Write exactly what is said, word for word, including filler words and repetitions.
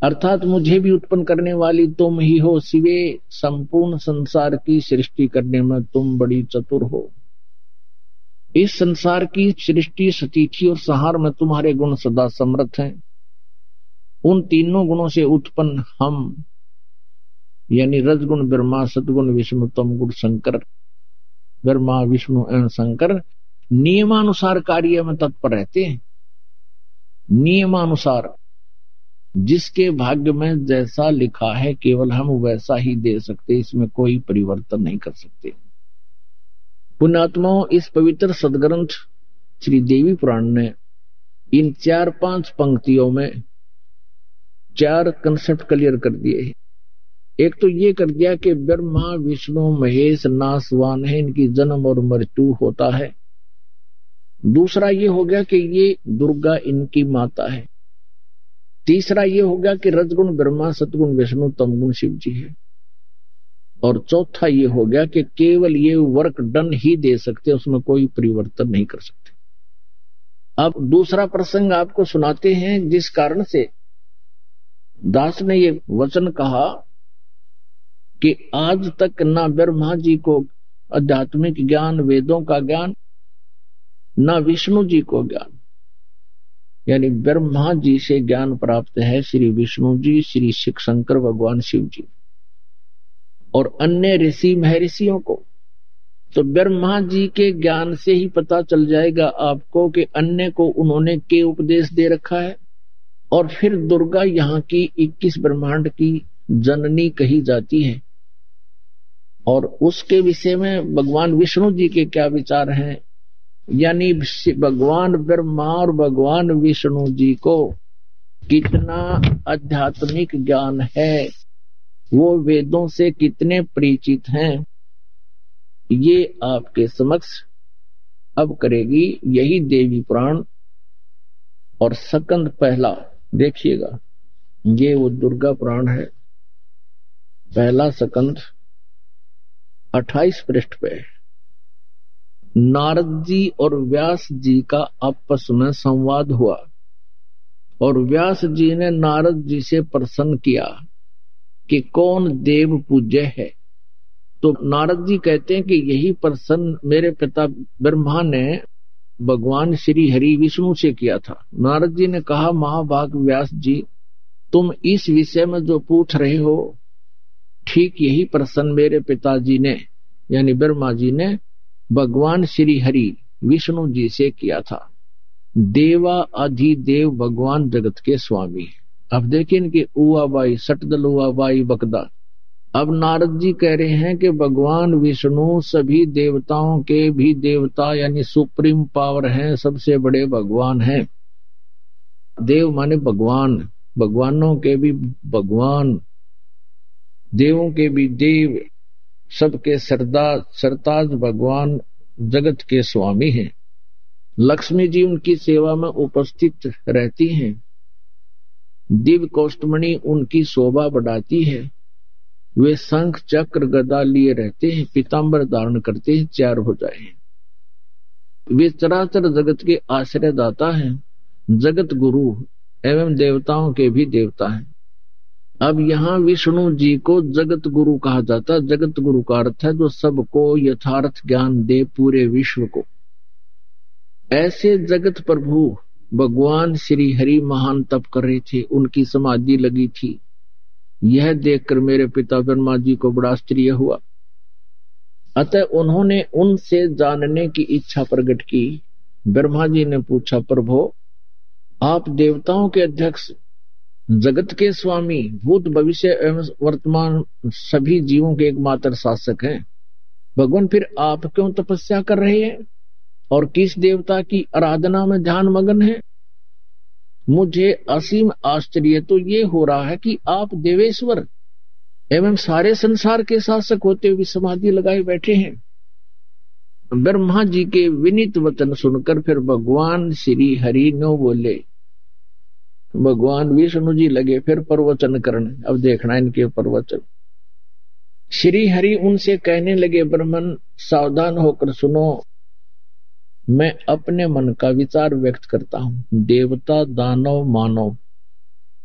अर्थात मुझे भी उत्पन्न करने वाली तुम ही हो शिवे, संपूर्ण संसार की सृष्टि करने में तुम बड़ी चतुर हो। इस संसार की सृष्टि, स्थिति और संहार में तुम्हारे गुण सदा समर्थ हैं। उन तीनों गुणों से उत्पन्न हम यानी रजगुण ब्रह्मा, सदगुण विष्णु, तमगुण शंकर, ब्रह्मा विष्णु एवं शंकर नियमानुसार कार्य में तत्पर रहते हैं। नियमानुसार जिसके भाग्य में जैसा लिखा है केवल हम वैसा ही दे सकते, इसमें कोई परिवर्तन नहीं कर सकते। पुण्यात्माओं, इस पवित्र सदग्रंथ श्री देवी पुराण ने इन चार पांच पंक्तियों में चार कंसेप्ट क्लियर कर दिए। एक तो ये कर दिया कि ब्रह्मा विष्णु महेश नासवान है, इनकी जन्म और मृत्यु होता है। दूसरा ये हो गया कि ये दुर्गा इनकी माता है। तीसरा ये हो गया कि रजगुण ब्रह्मा, सतगुण विष्णु, तमगुण शिव जी है। और चौथा ये हो गया कि केवल ये वर्क डन ही दे सकते, उसमें कोई परिवर्तन नहीं कर सकते। अब दूसरा प्रसंग आपको सुनाते हैं, जिस कारण से दास ने ये वचन कहा कि आज तक ना ब्रह्मा जी को आध्यात्मिक ज्ञान, वेदों का ज्ञान, ना विष्णु जी को ज्ञान, यानी ब्रह्मा जी से ज्ञान प्राप्त है श्री विष्णु जी, श्री शिव शंकर भगवान शिव जी और अन्य ऋषि महर्षियों को। तो ब्रह्मा जी के ज्ञान से ही पता चल जाएगा आपको कि अन्य को उन्होंने के उपदेश दे रखा है। और फिर दुर्गा यहाँ की इक्कीस ब्रह्मांड की जननी कही जाती है, और उसके विषय में भगवान विष्णु जी के क्या विचार हैं, यानी भगवान ब्रह्मा और भगवान विष्णु जी को कितना आध्यात्मिक ज्ञान है, वो वेदों से कितने परिचित हैं, ये आपके समक्ष अब करेगी यही देवी पुराण। और सकंद पहला देखिएगा, ये वो दुर्गा पुराण है, पहला सकंद अट्ठाईस पृष्ठ पे। नारद जी और व्यास जी का आपस में संवाद हुआ और व्यास जी ने नारद जी से प्रश्न किया कि कौन देव पूज्य है। तो नारद जी कहते हैं कि यही प्रश्न मेरे पिता ब्रह्मा ने भगवान श्री हरि विष्णु से किया था। नारद जी ने कहा, महाभाग व्यास जी, तुम इस विषय में जो पूछ रहे हो, ठीक यही प्रश्न मेरे पिताजी ने यानी ब्रह्मा जी ने भगवान श्री हरि विष्णु जी से किया था। देवा अधिदेव भगवान जगत के स्वामी। अब देखिए इनके उआ बाई सटदल उआ बाई बकदा। अब नारद जी कह रहे हैं कि भगवान विष्णु सभी देवताओं के भी देवता यानी सुप्रीम पावर हैं, सबसे बड़े भगवान हैं। देव माने भगवान, भगवानों के भी भगवान, देवों के भी देव, सबके सरदार सरताज भगवान जगत के स्वामी हैं। लक्ष्मी जी उनकी सेवा में उपस्थित रहती हैं। दिव्य कौष्टमणि उनकी शोभा बढ़ाती है। वे शंख चक्र गदा लिए रहते हैं, पीतांबर धारण करते हैं, चार भुजाएं हैं। वे चराचर जगत के आश्रय दाता हैं, जगत गुरु एवं देवताओं के भी देवता हैं। अब यहाँ विष्णु जी को जगत गुरु कहा जाता है। जगत गुरु का अर्थ है जो सबको यथार्थ ज्ञान दे, पूरे विश्व को। ऐसे जगत प्रभु भगवान श्री हरि महान तप कर रहे थे, उनकी समाधि लगी थी। यह देखकर मेरे पिता ब्रह्मा जी को बड़ा आश्चर्य हुआ। अतः उन्होंने उनसे जानने की इच्छा प्रकट की। ब्रह्मा जी ने पूछा, प्रभु आप देवताओं के अध्यक्ष, जगत के स्वामी, भूत भविष्य एवं वर्तमान सभी जीवों के एकमात्र शासक हैं। भगवान फिर आप क्यों तपस्या कर रहे हैं और किस देवता की आराधना में ध्यान मगन है? मुझे असीम आश्चर्य तो ये हो रहा है कि आप देवेश्वर एवं सारे संसार के शासक होते हुए समाधि लगाए बैठे हैं। ब्रह्मा जी के विनीत वचन सुनकर फिर भगवान श्री हरि नो बोले। भगवान विष्णु जी लगे फिर प्रवचन करने। अब देखना इनके प्रवचन। श्री हरि उनसे कहने लगे, ब्राह्मण सावधान होकर सुनो, मैं अपने मन का विचार व्यक्त करता हूं। देवता दानव मानव